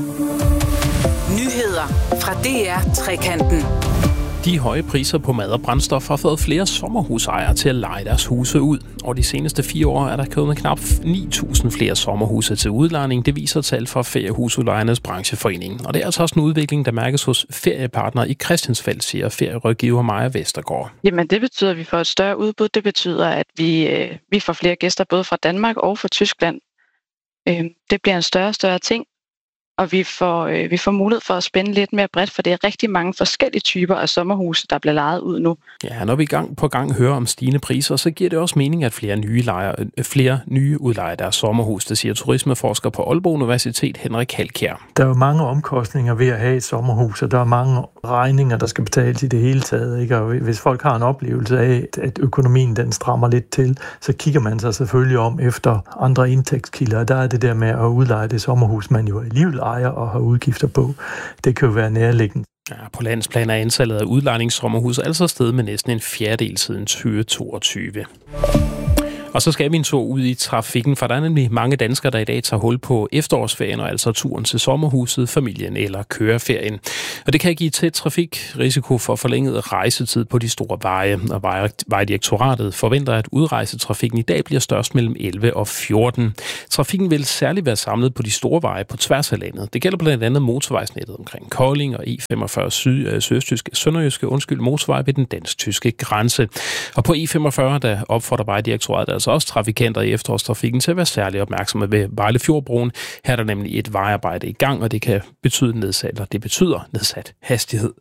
Nyheder fra DR Trekanten. De høje priser på mad og brændstof har fået flere sommerhusejere til at leje deres huse ud. Og de seneste 4 år er der kommet knap 9.000 flere sommerhuse til udlejning. Det viser tal fra Feriehusudlejernes brancheforening. Og det er altså også en udvikling, der mærkes hos feriepartnere i Christiansfeld, siger ferierådgiver Maja Vestergaard. Jamen det betyder, at vi får et større udbud. Det betyder, at vi får flere gæster både fra Danmark og fra Tyskland. Det bliver en større ting. Og vi får mulighed for at spænde lidt mere bredt, for det er rigtig mange forskellige typer af sommerhuse, der bliver lejet ud nu. Ja, når vi gang på gang hører om stigende priser, så giver det også mening, at flere nye udlejer deres sommerhus, det siger turismeforsker på Aalborg Universitet Henrik Halkjær. Der er jo mange omkostninger ved at have et sommerhus, og der er mange regninger, der skal betales i det hele taget. Ikke? Og hvis folk har en oplevelse af, at økonomien den strammer lidt til, så kigger man sig selvfølgelig om efter andre indtægtskilder. Der er det der med at udleje det sommerhus, man jo alligevel ejer og har udgifter på. Det kan jo være nærliggende. Ja, på landsplan er antallet af udlejningssommerhus altså steget med næsten 1/4 siden 2022. Og så skal vi en tur ud i trafikken, for der er nemlig mange danskere, der i dag tager hul på efterårsferien, og altså turen til sommerhuset, familien eller køreferien. Og det kan give tæt trafikrisiko for forlænget rejsetid på de store veje. Og Vejdirektoratet forventer, at udrejsetrafikken i dag bliver størst mellem 11 og 14. Trafikken vil særligt være samlet på de store veje på tværs af landet. Det gælder blandt andet motorvejsnettet omkring Kolding og E45 Sønderjyske motorvej ved den dansk-tyske grænse. Og på E45, der opfordrer Vejdirektoratet altså også trafikanter i efterårstrafikken til at være særlig opmærksomme ved Vejlefjordbroen. Her er der nemlig et vejarbejde i gang, og det betyder nedsat hastighed.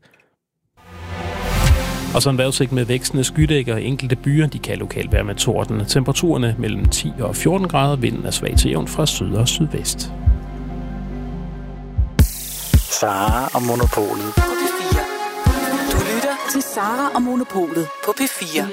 Og så en vejrudsigt med vækstende skydækker i enkelte byer. De kan lokalt være med torden. Temperaturerne mellem 10 og 14 grader. Vinden er svag til jævn fra syd og sydvest. Sara og Monopolet. På P4. Du lytter til Sara og Monopolet på P4.